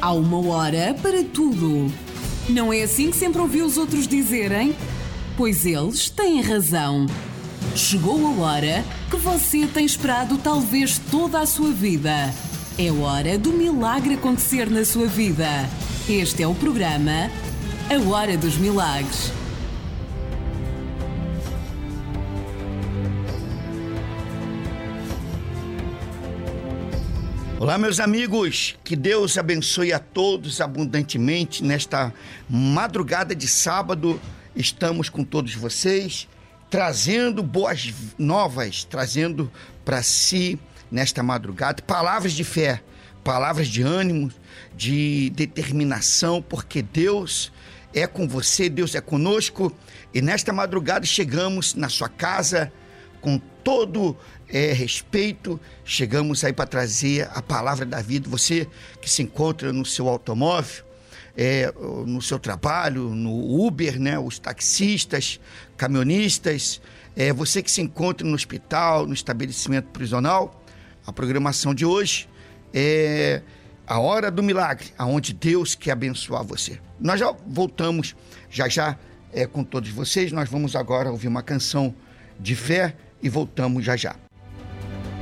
Há uma hora para tudo. Não é assim que sempre ouvi os outros dizerem? Pois eles têm razão. Chegou a hora que você tem esperado talvez toda a sua vida. É hora do milagre acontecer na sua vida. Este é o programa A Hora dos Milagres. Olá, meus amigos, que Deus abençoe a todos abundantemente nesta madrugada de sábado. Estamos com todos vocês, trazendo boas novas, trazendo para si, nesta madrugada, palavras de fé, palavras de ânimo, de determinação, porque Deus é com você, Deus é conosco. E nesta madrugada chegamos na sua casa com todo respeito, chegamos aí para trazer a palavra da vida. Você que se encontra no seu automóvel, no seu trabalho, no Uber, né? Os taxistas, caminhonistas, você que se encontra no hospital, no estabelecimento prisional. A programação de hoje é a Hora do Milagre, aonde Deus quer abençoar você. Nós já voltamos, já com todos vocês. Nós vamos agora ouvir uma canção de fé e voltamos já.